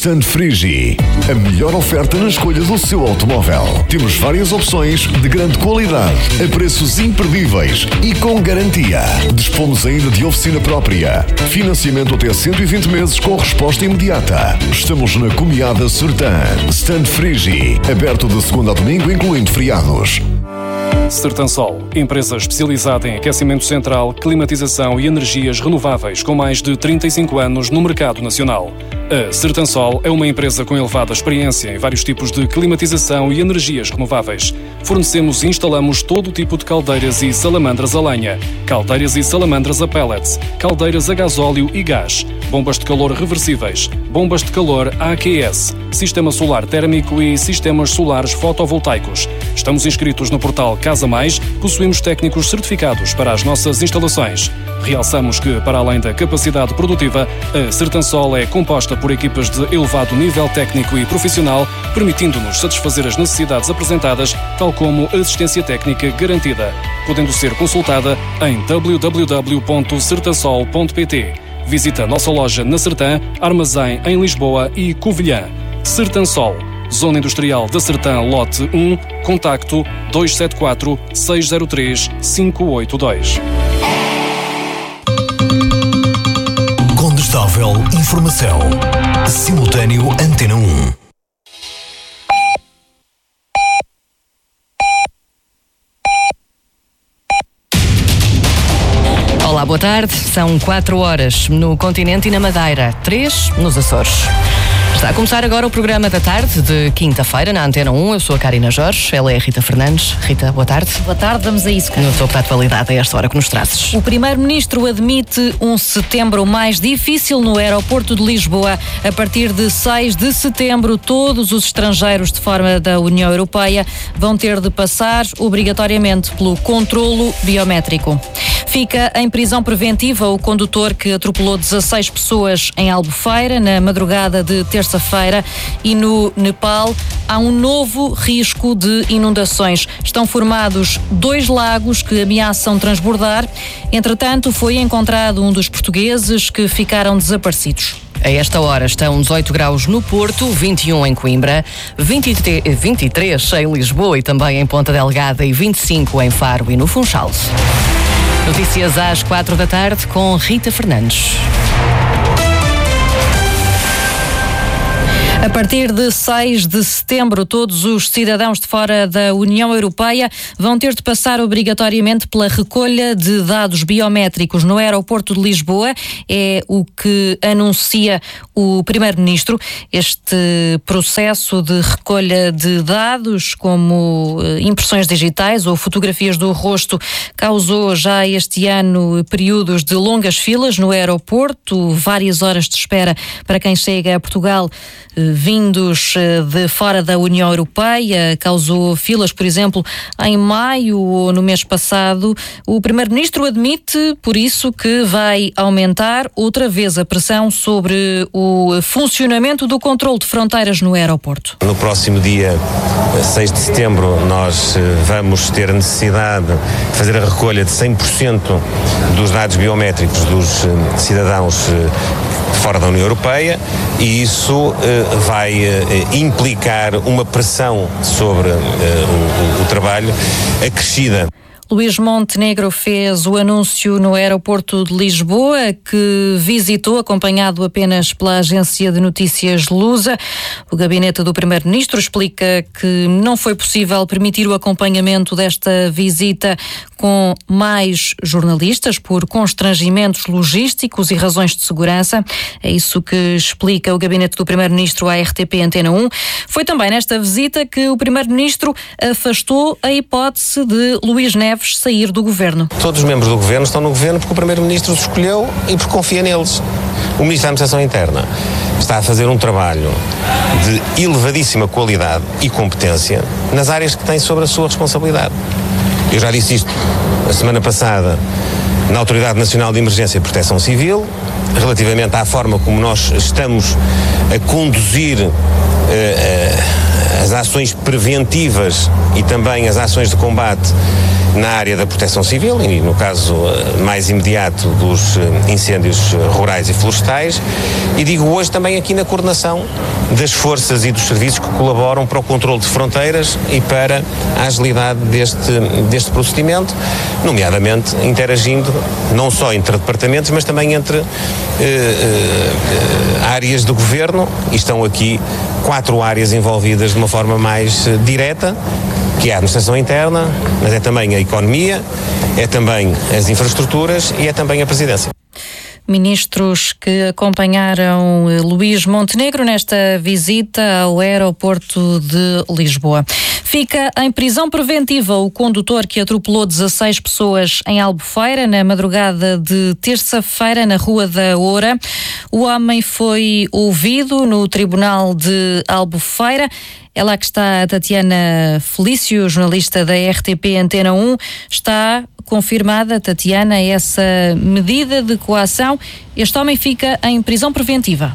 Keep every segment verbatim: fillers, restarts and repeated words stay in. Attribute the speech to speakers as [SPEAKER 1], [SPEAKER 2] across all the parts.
[SPEAKER 1] Stand Frigi, a melhor oferta na escolha do seu automóvel. Temos várias opções de grande qualidade, a preços imperdíveis e com garantia. Dispomos ainda de oficina própria, financiamento até cento e vinte meses com resposta imediata. Estamos na Comiada Sertã. Stand Frigi, aberto de segunda a domingo, incluindo feriados.
[SPEAKER 2] Sertansol, empresa especializada em aquecimento central, climatização e energias renováveis com mais de trinta e cinco anos no mercado nacional. A Sertansol é uma empresa com elevada experiência em vários tipos de climatização e energias renováveis. Fornecemos e instalamos todo tipo de caldeiras e salamandras a lenha, caldeiras e salamandras a pellets, caldeiras a gasóleo e gás, bombas de calor reversíveis, bombas de calor A Q S, sistema solar térmico e sistemas solares fotovoltaicos. Estamos inscritos no portal Casa Mais, possuímos técnicos certificados para as nossas instalações. Realçamos que, para além da capacidade produtiva, a Sertansol é composta por equipas de elevado nível técnico e profissional, permitindo-nos satisfazer as necessidades apresentadas, tal como assistência técnica garantida, podendo ser consultada em w w w ponto sertansol ponto p t. Visita a nossa loja na Sertã, armazém em Lisboa e Covilhã. Sertansol, Zona Industrial da Sertã, lote um, contacto dois sete quatro, seis zero três, cinco oito dois.
[SPEAKER 1] Condestável Informação. Simultâneo Antena um.
[SPEAKER 3] Olá, boa tarde. São quatro horas no continente e na Madeira, três nos Açores. Está a começar agora o programa da tarde de quinta-feira na Antena um. Eu sou a Karina Jorge, ela é a Rita Fernandes. Rita, boa tarde.
[SPEAKER 4] Boa tarde, vamos a isso, Karina.
[SPEAKER 3] No topo da atualidade, a esta hora que nos trazes.
[SPEAKER 4] O Primeiro-Ministro admite um setembro mais difícil no aeroporto de Lisboa. A partir de seis de setembro, todos os estrangeiros de fora da União Europeia vão ter de passar obrigatoriamente pelo controlo biométrico. Fica em prisão preventiva o condutor que atropelou dezasseis pessoas em Albufeira na madrugada de terça-feira, e no Nepal há um novo risco de inundações. Estão formados dois lagos que ameaçam transbordar. Entretanto, foi encontrado um dos portugueses que ficaram desaparecidos.
[SPEAKER 3] A esta hora estão dezoito graus no Porto, vinte e um em Coimbra, vinte e três em Lisboa e também em Ponta Delgada e vinte e cinco em Faro e no Funchal. Notícias às quatro da tarde com Rita Fernandes.
[SPEAKER 4] A partir de seis de setembro, todos os cidadãos de fora da União Europeia vão ter de passar obrigatoriamente pela recolha de dados biométricos no aeroporto de Lisboa. É o que anuncia o Primeiro-Ministro. Este processo de recolha de dados, como impressões digitais ou fotografias do rosto, causou já este ano períodos de longas filas no aeroporto, várias horas de espera para quem chega a Portugal vindos de fora da União Europeia. Causou filas, por exemplo, em maio ou no mês passado. O Primeiro-Ministro admite, por isso, que vai aumentar outra vez a pressão sobre o funcionamento do controle de fronteiras no aeroporto.
[SPEAKER 5] No próximo dia seis de setembro nós vamos ter a necessidade de fazer a recolha de cem por cento dos dados biométricos dos cidadãos fora da União Europeia, e isso eh, vai eh, implicar uma pressão sobre eh, o, o, o trabalho acrescida.
[SPEAKER 4] Luís Montenegro fez o anúncio no aeroporto de Lisboa, que visitou, acompanhado apenas pela agência de notícias Lusa. O gabinete do Primeiro-Ministro explica que não foi possível permitir o acompanhamento desta visita com mais jornalistas por constrangimentos logísticos e razões de segurança. É isso que explica o gabinete do Primeiro-Ministro à R T P Antena um. Foi também nesta visita que o Primeiro-Ministro afastou a hipótese de Luís Neves sair do governo.
[SPEAKER 5] Todos os membros do governo estão no governo porque o Primeiro-Ministro os escolheu e porque confia neles. O Ministro da Administração Interna está a fazer um trabalho de elevadíssima qualidade e competência nas áreas que tem sobre a sua responsabilidade. Eu já disse isto a semana passada na Autoridade Nacional de Emergência e Proteção Civil, relativamente à forma como nós estamos a conduzir uh, uh, as ações preventivas e também as ações de combate na área da proteção civil e, no caso mais imediato, dos incêndios rurais e florestais, e digo hoje também aqui na coordenação das forças e dos serviços que colaboram para o controle de fronteiras e para a agilidade deste, deste procedimento, nomeadamente interagindo não só entre departamentos, mas também entre eh, eh, áreas do governo, e estão aqui quatro áreas envolvidas de uma forma mais eh, direta, que é a administração interna, mas é também a economia, é também as infraestruturas e é também a presidência.
[SPEAKER 4] Ministros que acompanharam Luís Montenegro nesta visita ao aeroporto de Lisboa. Fica em prisão preventiva o condutor que atropelou dezasseis pessoas em Albufeira na madrugada de terça-feira na Rua da Oura. O homem foi ouvido no Tribunal de Albufeira. É lá que está a Tatiana Felício, jornalista da R T P Antena um. Está confirmada, Tatiana, essa medida de coação. Este homem fica em prisão preventiva.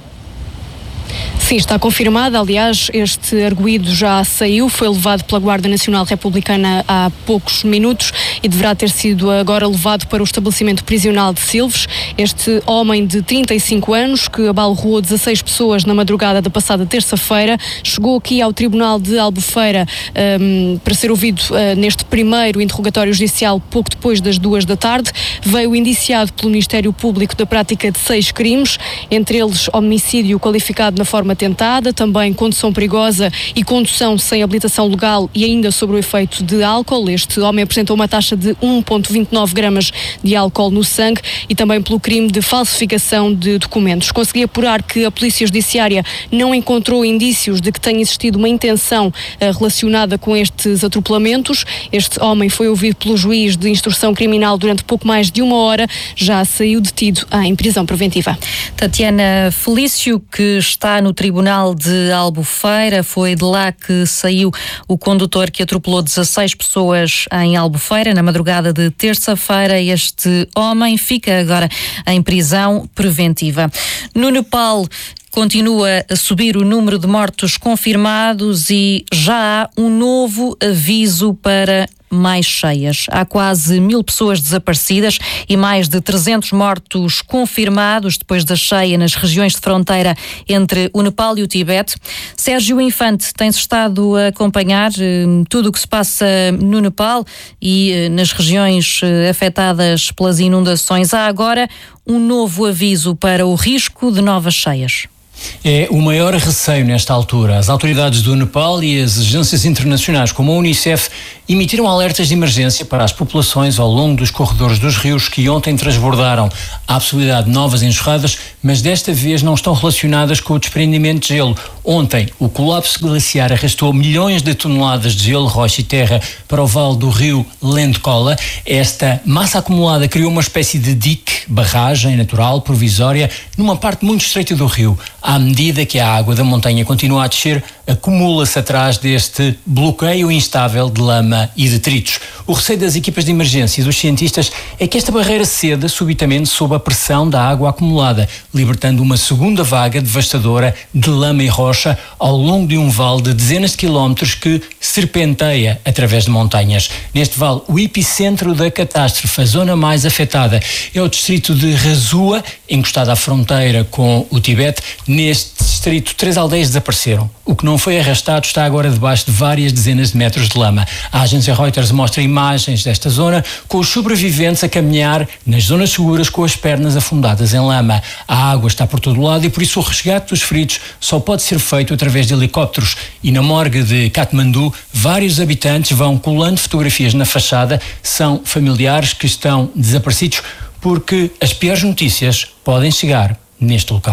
[SPEAKER 6] Sim, está confirmada. Aliás, este arguido já saiu, foi levado pela Guarda Nacional Republicana há poucos minutos e deverá ter sido agora levado para o estabelecimento prisional de Silves. Este homem de trinta e cinco anos, que abalroou dezasseis pessoas na madrugada da passada terça-feira, chegou aqui ao Tribunal de Albufeira um, para ser ouvido uh, neste primeiro interrogatório judicial pouco depois das duas da tarde. Veio indiciado pelo Ministério Público da prática de seis crimes, entre eles homicídio qualificado na forma tentada, também condução perigosa e condução sem habilitação legal e ainda sobre o efeito de álcool. Este homem apresentou uma taxa de um vírgula vinte e nove gramas de álcool no sangue e também pelo crime de falsificação de documentos. Consegui apurar que a Polícia Judiciária não encontrou indícios de que tenha existido uma intenção uh, relacionada com estes atropelamentos. Este homem foi ouvido pelo juiz de instrução criminal durante pouco mais de uma hora, já saiu detido em prisão preventiva.
[SPEAKER 4] Tatiana Felício, que está no Tribunal de Albufeira, foi de lá que saiu o condutor que atropelou dezasseis pessoas em Albufeira na madrugada de terça-feira. Este homem fica agora em prisão preventiva. No Nepal, continua a subir o número de mortos confirmados e já há um novo aviso para mais cheias. Há quase mil pessoas desaparecidas e mais de trezentos mortos confirmados depois da cheia nas regiões de fronteira entre o Nepal e o Tibete. Sérgio Infante tem-se estado a acompanhar eh, tudo o que se passa no Nepal e eh, nas regiões eh, afetadas pelas inundações. Há agora um novo aviso para o risco de novas cheias.
[SPEAKER 7] É o maior receio nesta altura. As autoridades do Nepal e as agências internacionais, como a Unicef, emitiram alertas de emergência para as populações ao longo dos corredores dos rios que ontem transbordaram. Há a possibilidade de novas enxurradas, mas desta vez não estão relacionadas com o desprendimento de gelo. Ontem, o colapso glaciar arrastou milhões de toneladas de gelo, rocha e terra para o vale do rio Lendkola. Esta massa acumulada criou uma espécie de dique, barragem natural, provisória, numa parte muito estreita do rio. À medida que a água da montanha continua a descer, acumula-se atrás deste bloqueio instável de lama e detritos. O receio das equipas de emergência e dos cientistas é que esta barreira ceda subitamente sob a pressão da água acumulada, libertando uma segunda vaga devastadora de lama e rocha ao longo de um vale de dezenas de quilómetros que serpenteia através de montanhas. Neste vale, o epicentro da catástrofe, a zona mais afetada, é o distrito de Razua, encostado à fronteira com o Tibete. Neste distrito, três aldeias desapareceram. O que não foi arrastado está agora debaixo de várias dezenas de metros de lama. A agência Reuters mostra imagens desta zona com os sobreviventes a caminhar nas zonas seguras com as pernas afundadas em lama. A água está por todo lado e por isso o resgate dos feridos só pode ser feito através de helicópteros. E na morgue de Katmandu, vários habitantes vão colando fotografias na fachada. São familiares que estão desaparecidos porque as piores notícias podem chegar neste local.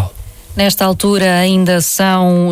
[SPEAKER 4] Nesta altura ainda são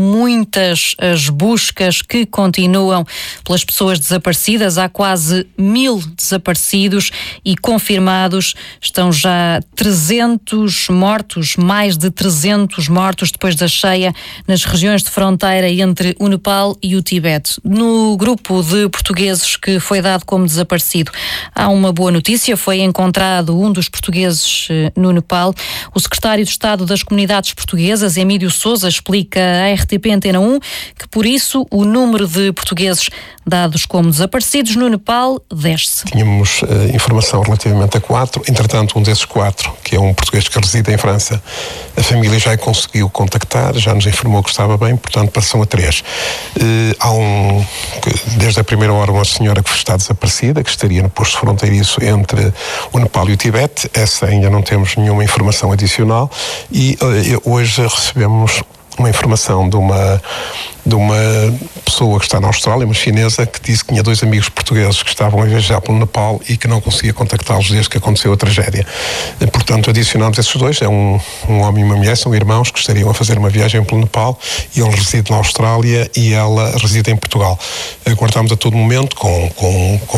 [SPEAKER 4] muitas as buscas que continuam pelas pessoas desaparecidas. Há quase mil desaparecidos e confirmados. Estão já trezentos mortos, mais de trezentos mortos depois da cheia nas regiões de fronteira entre o Nepal e o Tibete. No grupo de portugueses que foi dado como desaparecido, há uma boa notícia. Foi encontrado um dos portugueses no Nepal. O secretário de Estado das Comunidades Portuguesas, Emílio Sousa, explica à R T P Antena um que, por isso, o número de portugueses dados como desaparecidos no Nepal desce.
[SPEAKER 8] Tínhamos uh, informação relativamente a quatro, entretanto um desses quatro, que é um português que reside em França, a família já conseguiu contactar, já nos informou que estava bem, portanto passam a três. Uh, há um, desde a primeira hora, uma senhora que está desaparecida, que estaria no posto fronteiriço entre o Nepal e o Tibete. Essa ainda não temos nenhuma informação adicional e uh, hoje recebemos uma informação de uma, de uma pessoa que está na Austrália, uma chinesa, que disse que tinha dois amigos portugueses que estavam a viajar pelo Nepal e que não conseguia contactá-los desde que aconteceu a tragédia. E, portanto, adicionamos esses dois, é um, um homem e uma mulher, são irmãos que estariam a fazer uma viagem pelo Nepal, e ele reside na Austrália e ela reside em Portugal. Aguardamos a todo momento com, com, com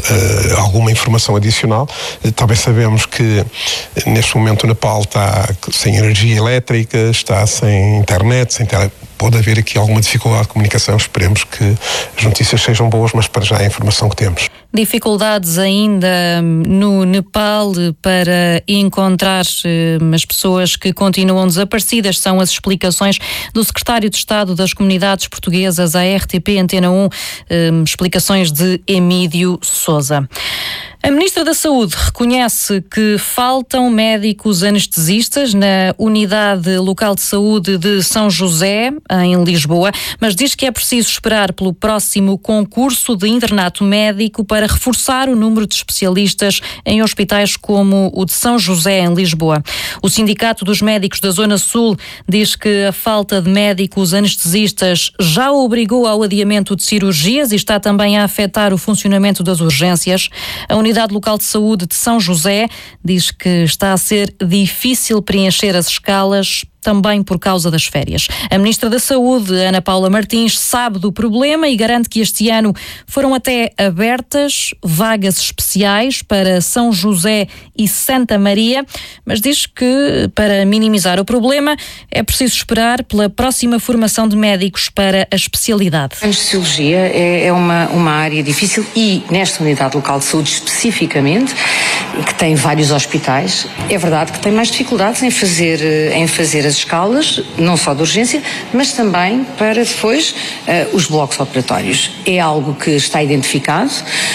[SPEAKER 8] uh, alguma informação adicional. Uh, também sabemos que neste momento o Nepal está sem energia elétrica, está sem internet, sem tele... Pode haver aqui alguma dificuldade de comunicação. Esperemos que as notícias sejam boas, mas para já é a informação que temos.
[SPEAKER 4] Dificuldades ainda no Nepal para encontrar as pessoas que continuam desaparecidas. São as explicações do secretário de Estado das Comunidades Portuguesas à R T P Antena um, explicações de Emílio Sousa. A Ministra da Saúde reconhece que faltam médicos anestesistas na Unidade Local de Saúde de São José, em Lisboa, mas diz que é preciso esperar pelo próximo concurso de internato médico para reforçar o número de especialistas em hospitais como o de São José, em Lisboa. O Sindicato dos Médicos da Zona Sul diz que a falta de médicos anestesistas já obrigou ao adiamento de cirurgias e está também a afetar o funcionamento das urgências. A Unidade Local de Saúde de São José diz que está a ser difícil preencher as escalas, também por causa das férias. A Ministra da Saúde, Ana Paula Martins, sabe do problema e garante que este ano foram até abertas vagas especiais para São José e Santa Maria, mas diz que, para minimizar o problema, é preciso esperar pela próxima formação de médicos para a especialidade.
[SPEAKER 9] A anestesiologia é, é uma, uma área difícil e, nesta Unidade Local de Saúde especificamente, que tem vários hospitais, é verdade que tem mais dificuldades em fazer, em fazer as escalas, não só de urgência, mas também para depois uh, os blocos operatórios. É algo que está identificado.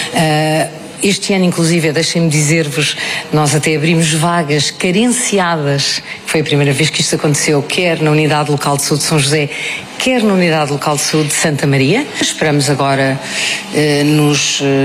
[SPEAKER 9] Uh, Este ano, inclusive, deixem-me dizer-vos, nós até abrimos vagas carenciadas. Foi a primeira vez que isto aconteceu, quer na Unidade Local de Saúde de São José, quer na Unidade Local de Saúde de Santa Maria. Esperamos agora uh, nos, uh,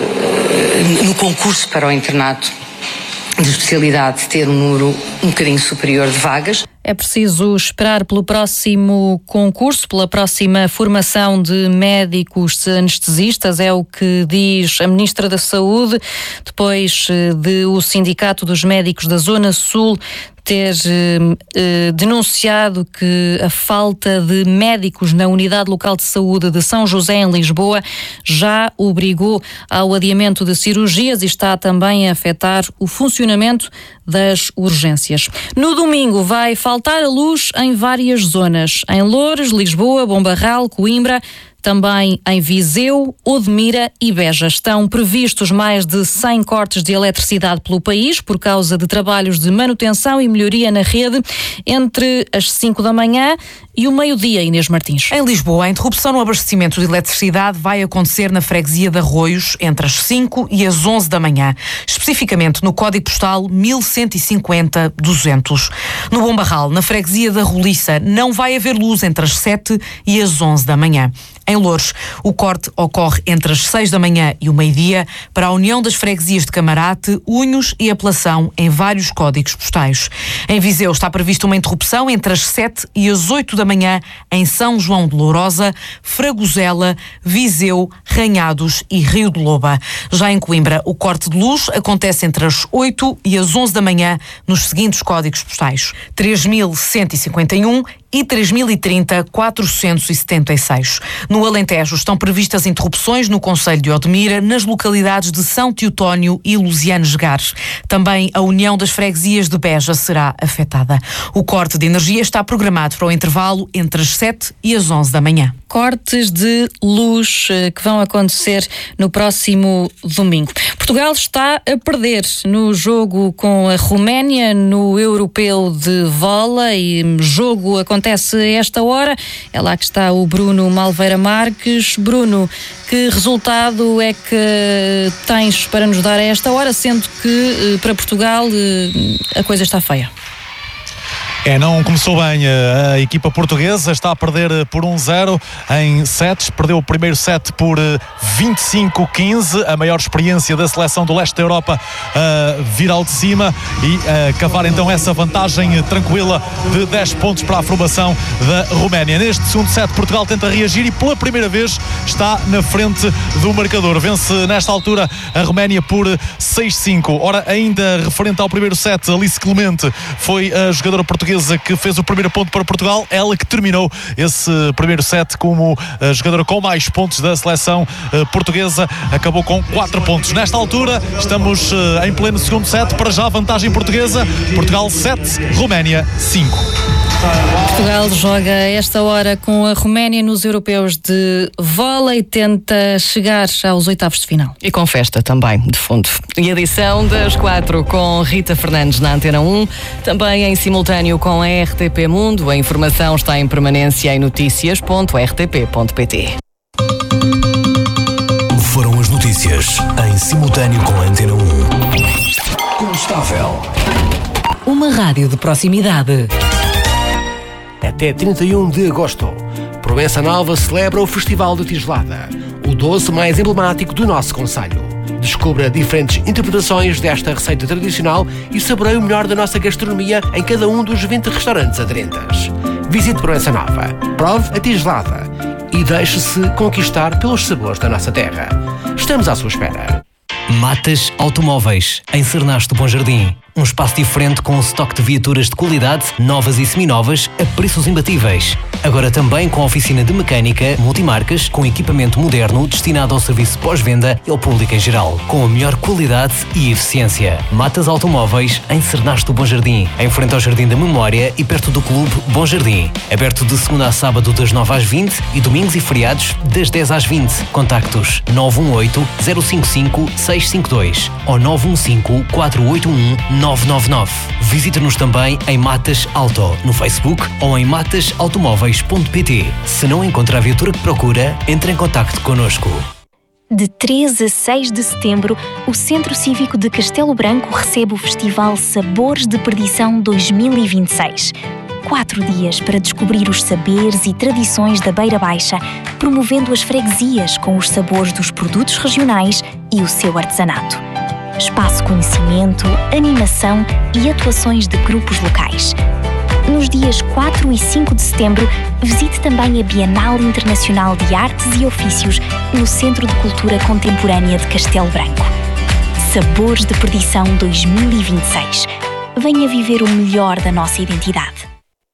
[SPEAKER 9] no concurso para o internato de especialidade ter um número um bocadinho superior de vagas.
[SPEAKER 4] É preciso esperar pelo próximo concurso, pela próxima formação de médicos anestesistas, é o que diz a Ministra da Saúde, depois de o Sindicato dos Médicos da Zona Sul ter eh, denunciado que a falta de médicos na Unidade Local de Saúde de São José, em Lisboa, já obrigou ao adiamento de cirurgias e está também a afetar o funcionamento das urgências. No domingo vai faltar a luz em várias zonas, em Loures, Lisboa, Bom Barral, Coimbra, também em Viseu, Odmira e Beja. Estão previstos mais de cem cortes de eletricidade pelo país por causa de trabalhos de manutenção e melhoria na rede entre as cinco da manhã e o meio-dia. Inês Martins.
[SPEAKER 10] Em Lisboa, a interrupção no abastecimento de eletricidade vai acontecer na freguesia de Arroios entre as cinco e as onze da manhã, especificamente no código postal mil cento e cinquenta duzentos. No Bom Barral, na freguesia da Roliça, não vai haver luz entre as sete e as onze da manhã. Em Loures, o corte ocorre entre as seis da manhã e o meio-dia para a União das Freguesias de Camarate, Unhos e Apelação em vários códigos postais. Em Viseu está prevista uma interrupção entre as sete e as oito da manhã em São João de Lourosa, Fragozela, Viseu, Ranhados e Rio de Loba. Já em Coimbra, o corte de luz acontece entre as oito e as onze da manhã nos seguintes códigos postais: três mil cento e cinquenta e um e três mil e trinta, quatrocentos e setenta e seis. No Alentejo estão previstas interrupções no concelho de Odmira, nas localidades de São Teotónio e Luziano Gegares. Também a União das Freguesias de Beja será afetada. O corte de energia está programado para o intervalo entre as sete e as onze da manhã.
[SPEAKER 4] Cortes de luz que vão acontecer no próximo domingo. Portugal está a perder no jogo com a Roménia no Europeu de Vôlei. Jogo acontece a esta hora. É lá que está o Bruno Malveira Marques. Bruno, que resultado é que tens para nos dar a esta hora, sendo que para Portugal a coisa está feia?
[SPEAKER 11] É, não começou bem. A equipa portuguesa está a perder por um zero em sets. Perdeu o primeiro set por vinte e cinco a quinze. A maior experiência da seleção do leste da Europa a vir ao de cima e a cavar então essa vantagem tranquila de dez pontos para a formação da Roménia. Neste segundo set, Portugal tenta reagir e pela primeira vez está na frente do marcador. Vence nesta altura a Roménia por seis a cinco. Ora, ainda referente ao primeiro set, Alice Clemente foi a jogadora portuguesa que fez o primeiro ponto para Portugal, ela que terminou esse primeiro set como a jogadora com mais pontos da seleção portuguesa, acabou com quatro pontos. Nesta altura estamos em pleno segundo set, para já vantagem portuguesa, Portugal sete, Roménia cinco.
[SPEAKER 4] Portugal joga a esta hora com a Roménia nos europeus de vôlei, tenta chegar aos oitavos de final.
[SPEAKER 3] E com festa também, de fundo. E edição das quatro com Rita Fernandes na Antena um, também em simultâneo com a R T P Mundo. A informação está em permanência em notícias ponto r t p ponto p t.
[SPEAKER 1] Foram as notícias em simultâneo com a Antena um. Constável.
[SPEAKER 12] Uma rádio de proximidade.
[SPEAKER 13] Até trinta e um de agosto, Proença Nova celebra o Festival de Tigelada, o doce mais emblemático do nosso concelho. Descubra diferentes interpretações desta receita tradicional e saboreie o melhor da nossa gastronomia em cada um dos vinte restaurantes aderentes. Visite Proença Nova, prove a tigelada e deixe-se conquistar pelos sabores da nossa terra. Estamos à sua espera.
[SPEAKER 14] Matas Automóveis, em Cernaste do Bom Jardim. Um espaço diferente com um estoque de viaturas de qualidade, novas e seminovas, a preços imbatíveis. Agora também com oficina de mecânica, multimarcas, com equipamento moderno destinado ao serviço pós-venda e ao público em geral, com a melhor qualidade e eficiência. Matas Automóveis, em Cernaste do Bom Jardim, em frente ao Jardim da Memória e perto do Clube Bom Jardim. Aberto de segunda a sábado das nove às vinte e domingos e feriados das dez às vinte. Contactos nove um oito, zero cinco cinco, seis cinco dois ou nove um cinco, quatro oito um, nove nove nove. Visite-nos também em Matas Auto, no Facebook ou em matas automóveis ponto p t. Se não encontra a viatura que procura, entre em contacto connosco.
[SPEAKER 15] De três a seis de setembro, o Centro Cívico de Castelo Branco recebe o Festival Sabores de Perdição dois mil e vinte e seis. Quatro dias para descobrir os saberes e tradições da Beira Baixa, promovendo as freguesias com os sabores dos produtos regionais e o seu artesanato. Espaço conhecimento, animação e atuações de grupos locais. Nos dias quatro e cinco de setembro, visite também a Bienal Internacional de Artes e Ofícios no Centro de Cultura Contemporânea de Castelo Branco. Sabores de Perdição dois mil e vinte e seis. Venha viver o melhor da nossa identidade.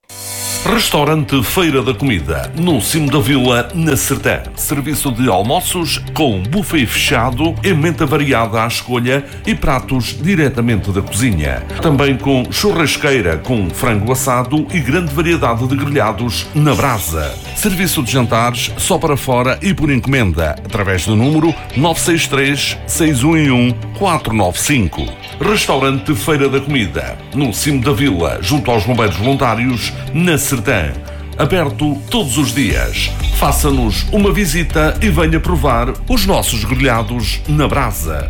[SPEAKER 16] Restaurante Feira da Comida, no cimo da vila, na Sertã. Serviço de almoços com buffet fechado, emenda variada à escolha e pratos diretamente da cozinha. Também com churrasqueira com frango assado e grande variedade de grelhados na brasa. Serviço de jantares só para fora e por encomenda, através do número nove seis três, seis um um, quatro nove cinco. Restaurante Feira da Comida, no cimo da vila, junto aos bombeiros voluntários, na Sertã. Aberto todos os dias. Faça-nos uma visita e venha provar os nossos grelhados na brasa.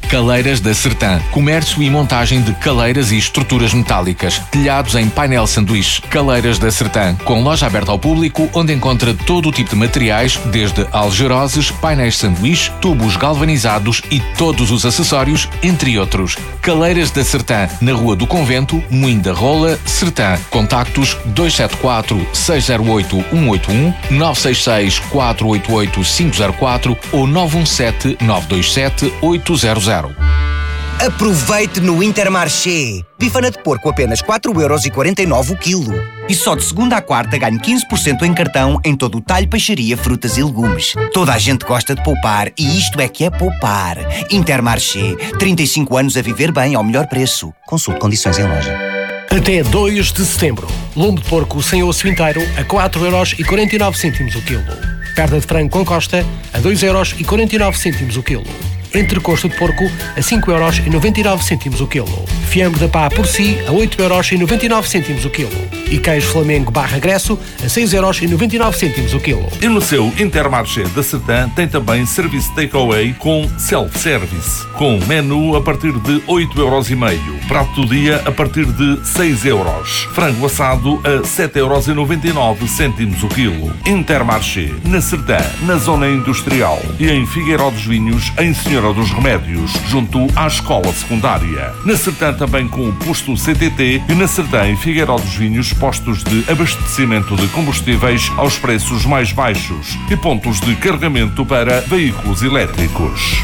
[SPEAKER 17] Caleiras da Sertã. Comércio e montagem de caleiras e estruturas metálicas. Telhados em painel sanduíche. Caleiras da Sertã. Com loja aberta ao público, onde encontra todo o tipo de materiais, desde algeroses, painéis sanduíche, tubos galvanizados e todos os acessórios, entre outros. Caleiras da Sertã. Na Rua do Convento, Moinho da Rola, Sertã. Contactos dois sete quatro, seis zero oito, um oito um, nove seis seis, quatro oito oito, cinco zero quatro ou nove um sete, nove dois sete, oito zero zero.
[SPEAKER 18] Aproveite no Intermarché. Bifana de porco apenas quatro euros e quarenta e nove o quilo. E só de segunda à quarta ganhe quinze por cento em cartão em todo o talho, peixaria, frutas e legumes. Toda a gente gosta de poupar e isto é que é poupar. Intermarché. trinta e cinco anos a viver bem ao melhor preço. Consulte condições em loja.
[SPEAKER 13] Até dois de setembro. Lombo de porco sem osso inteiro a quatro euros e quarenta e nove cêntimos o quilo. Perna de frango com costa a dois euros e quarenta e nove cêntimos o quilo. Entrecosto de porco a cinco euros e noventa e nove cêntimos o quilo. Fiambre de pá por si a oito euros e noventa e nove cêntimos o quilo. E queijo Flamengo barra Gresso a seis euros e noventa e nove cêntimos o quilo.
[SPEAKER 16] E no seu Intermarché da Sertã tem também serviço takeaway com self-service, com menu a partir de oito euros e meio, prato do dia a partir de seis euros, frango assado a sete euros e noventa e nove cêntimos o quilo. Intermarché, na Sertã, na zona industrial e em Figueiró dos Vinhos, em Senhora dos Remédios, junto à escola secundária. Na Sertã também com o posto C T T e na Sertã, em Figueiró dos Vinhos, postos de abastecimento de combustíveis aos preços mais baixos e pontos de carregamento para veículos elétricos.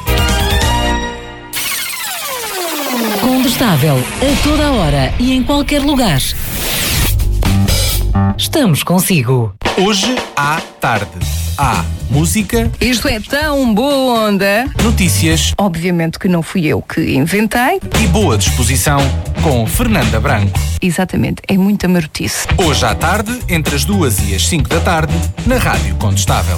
[SPEAKER 12] Condestável, a toda hora e em qualquer lugar. Estamos consigo.
[SPEAKER 19] Hoje à tarde. Há música.
[SPEAKER 20] Isto é tão boa onda.
[SPEAKER 19] Notícias.
[SPEAKER 20] Obviamente que não fui eu que inventei.
[SPEAKER 19] E boa disposição com Fernanda Branco.
[SPEAKER 20] Exatamente, é muita marotice.
[SPEAKER 19] Hoje à tarde, entre as duas e as cinco da tarde, na Rádio Condestável.